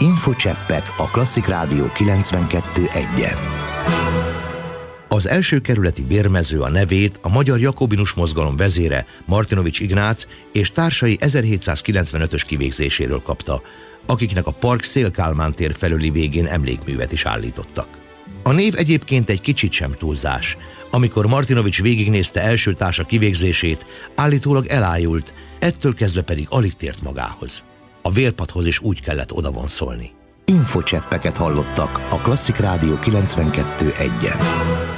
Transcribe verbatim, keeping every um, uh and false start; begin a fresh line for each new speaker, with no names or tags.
Infocseppek a Klasszik Rádió kilencvenkettő egyen. Az első kerületi vérmező a nevét a Magyar Jakobinus Mozgalom vezére, Martinovics Ignác és társai ezerhétszázkilencvenötös kivégzéséről kapta, akiknek a park Széll-Kálmán tér felüli végén emlékművet is állítottak. A név egyébként egy kicsit sem túlzás. Amikor Martinovics végignézte első társa kivégzését, állítólag elájult, ettől kezdve pedig alig tért magához. A vérpadhoz is úgy kellett odavonszolni. Infocseppeket hallottak a Klasszik Rádió kilencvenkettő egyen.